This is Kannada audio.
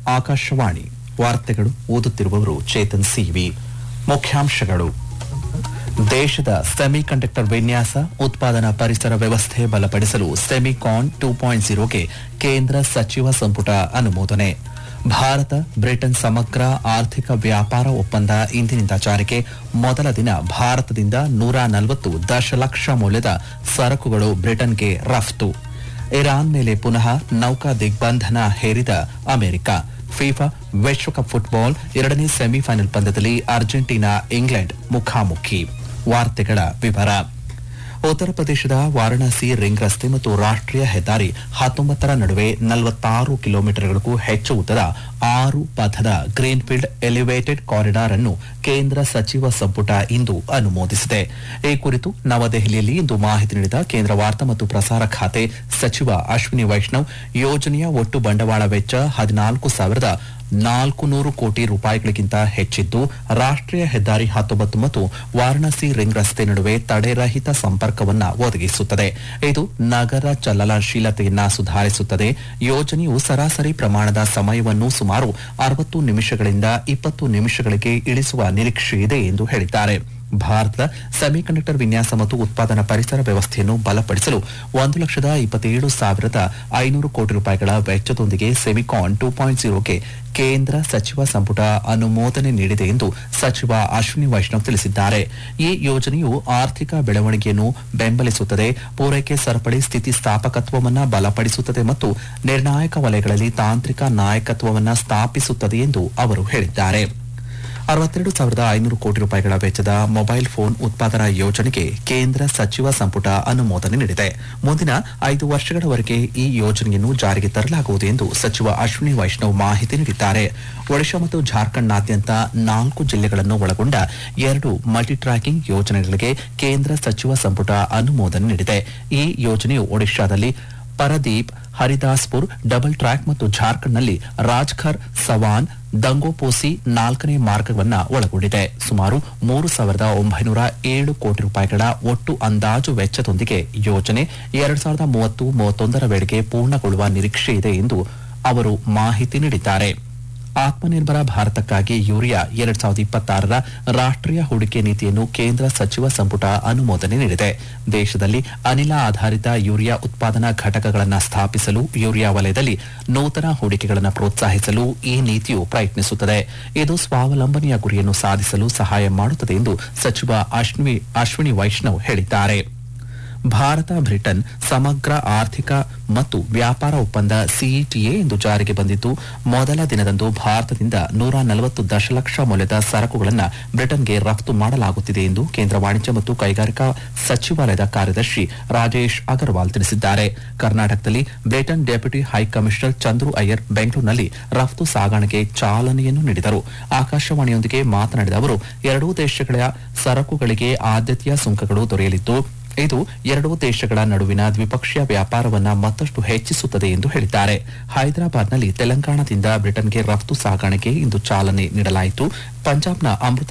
ಆಕಾಶವಾಣಿ ವಾರ್ತೆಗಳು ಓದುತ್ತಿರುವವರು ಚೇತನ್ ಸಿವಿ. ಮುಖ್ಯಾಂಶಗಳು: ದೇಶದ ಸೆಮಿಕಂಡಕ್ಟರ್ ವಿನ್ಯಾಸ ಉತ್ಪಾದನಾ ಪರಿಸರ ವ್ಯವಸ್ಥೆ ಬಲಪಡಿಸಲು ಸೆಮಿಕಾನ್ 2.0ಗೆ ಕೇಂದ್ರ ಸಚಿವ ಸಂಪುಟ ಅನುಮೋದನೆ. ಭಾರತ ಬ್ರಿಟನ್ ಸಮಗ್ರ ಆರ್ಥಿಕ ವ್ಯಾಪಾರ ಒಪ್ಪಂದ ಇಂದಿನಿಂದ ಜಾರಿಗೆ. ಮೊದಲ ದಿನ ಭಾರತದಿಂದ 140 ದಶಲಕ್ಷ ಮೌಲ್ಯದ ಸರಕುಗಳು ಬ್ರಿಟನ್ಗೆ ರಫ್ತು. ಇರಾನ್ ಮೇಲೆ ಪುನಃ ನೌಕಾ ದಿಗ್ಬಂಧನ ಹೇರಿದ ಅಮೆರಿಕ. ಫಿಫಾ ವಿಶ್ವಕಪ್ ಫುಟ್ಬಾಲ್ 2ನೇ ಸೆಮಿಫೈನಲ್ ಪಂದ್ಯದಲ್ಲಿ ಅರ್ಜೆಂಟೀನಾ ಇಂಗ್ಲೆಂಡ್ ಮುಖಾಮುಖಿ. ವಾರ್ತೆಗಳ ವಿವರ. ಉತ್ತರ ಪ್ರದೇಶದ ವಾರಾಣಸಿ ರಿಂಗ್ ರಸ್ತೆ ಮತ್ತು ರಾಷ್ಟ್ರೀಯ ಹೆದ್ದಾರಿ 19 ನಡುವೆ 46 ಕಿಲೋಮೀಟರ್ಗಳಿಗೂ ಹೆಚ್ಚು ಉದ್ದದ 6 ಪಥದ ಗ್ರೀನ್ಫೀಲ್ಡ್ ಎಲಿವೇಟೆಡ್ ಕಾರಿಡಾರ್ ಅನ್ನು ಕೇಂದ್ರ ಸಚಿವ ಸಂಪುಟ ಇಂದು ಅನುಮೋದಿಸಿದೆ. ಈ ಕುರಿತು ನವದೆಹಲಿಯಲ್ಲಿ ಇಂದು ಮಾಹಿತಿ ನೀಡಿದ ಕೇಂದ್ರ ವಾರ್ತಾ ಮತ್ತು ಪ್ರಸಾರ ಖಾತೆ ಸಚಿವ ಅಶ್ವಿನಿ ವೈಷ್ಣವ್, ಯೋಜನೆಯ ಒಟ್ಟು ಬಂಡವಾಳ ವೆಚ್ಚ 14,400 ಕೋಟಿ ರೂಪಾಯಿಗಳಿಗಿಂತ ಹೆಚ್ಚಿದ್ದು, ರಾಷ್ಟ್ರೀಯ ಹೆದ್ದಾರಿ 19 ಮತ್ತು ವಾರಾಣಸಿ ರಿಂಗ್ ರಸ್ತೆ ನಡುವೆ ತಡೆರಹಿತ ಸಂಪರ್ಕವನ್ನು ಒದಗಿಸುತ್ತದೆ. ಇದು ನಗರ ಚಲನಶೀಲತೆಯನ್ನು ಸುಧಾರಿಸುತ್ತದೆ. ಯೋಜನೆಯು ಸರಾಸರಿ ಪ್ರಮಾಣದ ಸಮಯವನ್ನು ಸುಮಾರು 60 ನಿಮಿಷಗಳಿಂದ 20 ನಿಮಿಷಗಳಿಗೆ ಇಳಿಸುವ ನಿರೀಕ್ಷೆ ಇದೆ ಎಂದು ಹೇಳಿದ್ದಾರೆ. ಭಾರತದ ಸೆಮಿಕಂಡಕ್ಟರ್ ವಿನ್ಯಾಸ ಮತ್ತು ಉತ್ಪಾದನಾ ಪರಿಸರ ವ್ಯವಸ್ಥೆಯನ್ನು ಬಲಪಡಿಸಲು 1,27,500 ಕೋಟಿ ರೂಪಾಯಿಗಳ ವೆಚ್ಚದೊಂದಿಗೆ ಸೆಮಿಕಾನ್ 2.0ಗೆ ಕೇಂದ್ರ ಸಚಿವ ಸಂಪುಟ ಅನುಮೋದನೆ ನೀಡಿದೆ ಎಂದು ಸಚಿವ ಅಶ್ವಿನಿ ವೈಷ್ಣವ್ ತಿಳಿಸಿದ್ದಾರೆ. ಈ ಯೋಜನೆಯು ಆರ್ಥಿಕ ಬೆಳವಣಿಗೆಯನ್ನು ಬೆಂಬಲಿಸುತ್ತದೆ, ಪೂರೈಕೆ ಸರಪಳಿ ಸ್ಥಿತಿಸ್ಥಾಪಕತ್ವವನ್ನು ಬಲಪಡಿಸುತ್ತದೆ ಮತ್ತು ನಿರ್ಣಾಯಕ ವಲಯಗಳಲ್ಲಿ ತಾಂತ್ರಿಕ ನಾಯಕತ್ವವನ್ನು ಸ್ಥಾಪಿಸುತ್ತದೆ ಎಂದು ಅವರು ಹೇಳಿದ್ದಾರೆ. 62,500 ಕೋಟಿ ರೂಪಾಯಿಗಳ ವೆಚ್ಚದ ಮೊಬೈಲ್ ಫೋನ್ ಉತ್ಪಾದನಾ ಯೋಜನೆಗೆ ಕೇಂದ್ರ ಸಚಿವ ಸಂಪುಟ ಅನುಮೋದನೆ ನೀಡಿದೆ. ಮುಂದಿನ 5 ವರ್ಷಗಳವರೆಗೆ ಈ ಯೋಜನೆಯನ್ನು ಜಾರಿಗೆ ತರಲಾಗುವುದು ಎಂದು ಸಚಿವ ಅಶ್ವಿನಿ ವೈಷ್ಣವ್ ಮಾಹಿತಿ ನೀಡಿದ್ದಾರೆ. ಒಡಿಶಾ ಮತ್ತು ಜಾರ್ಖಂಡ್ನಾದ್ಯಂತ 4 ಜಿಲ್ಲೆಗಳನ್ನು ಒಳಗೊಂಡ 2 ಮಲ್ಟಿ ಟ್ರ್ಯಾಕಿಂಗ್ ಯೋಜನೆಗಳಿಗೆ ಕೇಂದ್ರ ಸಚಿವ ಸಂಪುಟ ಅನುಮೋದನೆ ನೀಡಿದೆ. ಈ ಯೋಜನೆಯು ಒಡಿಶಾದಲ್ಲಿ ಪರದೀಪ್ ಹರಿದಾಸ್ಪುರ್ ಡಬಲ್ ಟ್ರ್ಯಾಕ್ ಮತ್ತು ಜಾರ್ಖಂಡ್ನಲ್ಲಿ ರಾಜ್ಖರ್ ಸವಾನ್ ದಂಗೋಪೋಸಿ 4ನೇ ಮಾರ್ಗವನ್ನು ಒಳಗೊಂಡಿದೆ. ಸುಮಾರು 3,907 ಕೋಟಿ ರೂಪಾಯಿಗಳ ಒಟ್ಟು ಅಂದಾಜು ವೆಚ್ಚದೊಂದಿಗೆ ಯೋಜನೆ 2030-31 ವೇಳೆಗೆ ಪೂರ್ಣಗೊಳ್ಳುವ ನಿರೀಕ್ಷೆ ಇದೆ ಎಂದು ಅವರು ಮಾಹಿತಿ ನೀಡಿದ್ದಾರೆ. ಆತ್ಮನಿರ್ಭರ ಭಾರತಕ್ಕಾಗಿ ಯೂರಿಯಾ 2026ರ ರಾಷ್ಟ್ರೀಯ ಹೂಡಿಕೆ ನೀತಿಯನ್ನು ಕೇಂದ್ರ ಸಚಿವ ಸಂಪುಟ ಅನುಮೋದನೆ ನೀಡಿದೆ. ದೇಶದಲ್ಲಿ ಅನಿಲ ಆಧಾರಿತ ಯೂರಿಯಾ ಉತ್ಪಾದನಾ ಘಟಕಗಳನ್ನು ಸ್ಥಾಪಿಸಲು, ಯೂರಿಯಾ ವಲಯದಲ್ಲಿ ನೂತನ ಹೂಡಿಕೆಗಳನ್ನು ಪ್ರೋತ್ಸಾಹಿಸಲು ಈ ನೀತಿಯು ಪ್ರಯತ್ನಿಸುತ್ತದೆ. ಇದು ಸ್ವಾವಲಂಬನೆಯ ಗುರಿಯನ್ನು ಸಾಧಿಸಲು ಸಹಾಯ ಮಾಡುತ್ತದೆ ಎಂದು ಸಚಿವ ಅಶ್ವಿನಿ ವೈಷ್ಣವ್ ಹೇಳಿದ್ದಾರೆ. ಭಾರತ ಬ್ರಿಟನ್ ಸಮಗ್ರ ಆರ್ಥಿಕ ಮತ್ತು ವ್ಯಾಪಾರ ಒಪ್ಪಂದ ಸಿಇಟಿಎ ಇಂದು ಜಾರಿಗೆ ಬಂದಿದ್ದು, ಮೊದಲ ದಿನದಂದು ಭಾರತದಿಂದ 140 ದಶಲಕ್ಷ ಮೌಲ್ಯದ ಸರಕುಗಳನ್ನು ಬ್ರಿಟನ್ಗೆ ರಫ್ತು ಮಾಡಲಾಗುತ್ತಿದೆ ಎಂದು ಕೇಂದ್ರ ವಾಣಿಜ್ಯ ಮತ್ತು ಕೈಗಾರಿಕಾ ಸಚಿವಾಲಯದ ಕಾರ್ಯದರ್ಶಿ ರಾಜೇಶ್ ಅಗರ್ವಾಲ್ ತಿಳಿಸಿದ್ದಾರೆ. ಕರ್ನಾಟಕದಲ್ಲಿ Britain deputy high commissioner Chandru Iyer ಬೆಂಗಳೂರಿನಲ್ಲಿ ರಫ್ತು ಸಾಗಣೆಗೆ ಚಾಲನೆಯನ್ನು ನೀಡಿದರು. ಆಕಾಶವಾಣಿಯೊಂದಿಗೆ ಮಾತನಾಡಿದ ಅವರು, ಎರಡೂ ದೇಶಗಳ ಸರಕುಗಳಿಗೆ ಆದ್ಯತೆಯ ಸುಂಕಗಳು ದೊರೆಯಲಿದ್ದು, ಇದು ಎರಡೂ ದೇಶಗಳ ನಡುವಿನ ದ್ವಿಪಕ್ಷೀಯ ವ್ಯಾಪಾರವನ್ನು ಮತ್ತಷ್ಟು ಹೆಚ್ಚಿಸುತ್ತದೆ ಎಂದು ಹೇಳಿದ್ದಾರೆ. ಹೈದರಾಬಾದ್ನಲ್ಲಿ ತೆಲಂಗಾಣದಿಂದ ಬ್ರಿಟನ್ಗೆ ರಫ್ತು ಸಾಗಣೆಗೆ ಇಂದು ಚಾಲನೆ ನೀಡಲಾಯಿತು. ಪಂಜಾಬ್ನ ಅಮೃತ